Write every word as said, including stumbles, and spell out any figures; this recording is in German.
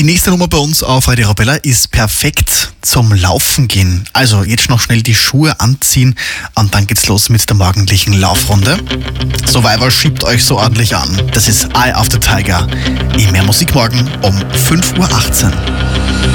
nächste Nummer bei uns auf Radio Arabella ist perfekt zum Laufen gehen. Also jetzt noch schnell die Schuhe anziehen und dann geht's los mit der morgendlichen Laufrunde. Survivor schiebt euch so ordentlich an. Das ist Eye of the Tiger. In Mehr Musik morgen um fünf Uhr achtzehn.